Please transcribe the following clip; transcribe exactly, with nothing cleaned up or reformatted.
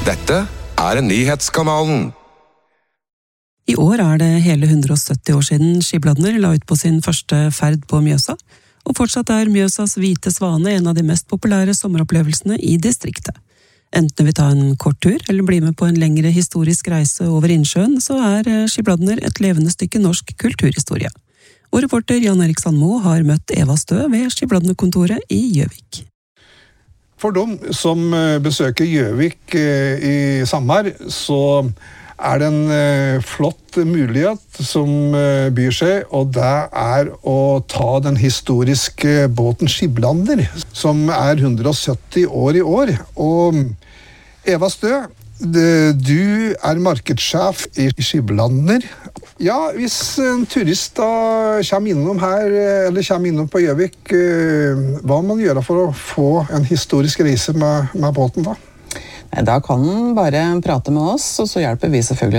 Dette er Nyhetskanalen. I år er det hele hundre og sytti år siden Skibladner la ut på sin første ferd på Mjøsa, og fortsatt er Mjøsas hvite svane en av de mest populære sommeropplevelsene i distriktet. Enten vi tar en kort tur, eller blir med på en lengre historisk reise over innsjøen, så er Skibladner et levende stykke norsk kulturhistorie. Og reporter Jan Erik Sandmo har møtt Eva Stø ved Skibladner-kontoret i Gjøvik. For dem som besøker Gjøvik i sommer, så er det en flott mulighet som byr seg, og det er å ta den historiske båten Skibladner, som er hundre og sytti år i år. Og Eva Stø, du er markedssjef i Skibladner. Ja, hvis en turist da kommer innom her, eller kommer innom på Gjøvik, hva må man gjøre for å få en historisk reise med, med båten da? Da kan man bare prate med oss, og så hjelper vi selvfølgelig